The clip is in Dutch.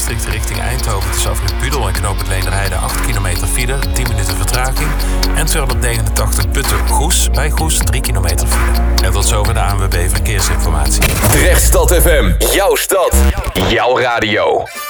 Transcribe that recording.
Maastricht richting Eindhoven tussen afrit Budel en knooppunt Leenderheide 8 kilometer file, 10 minuten vertraging. En 289 Putten-Goes, bij Goes 3 kilometer file. En tot zover de ANWB Verkeersinformatie. Drechtstad FM, jouw stad, jouw radio.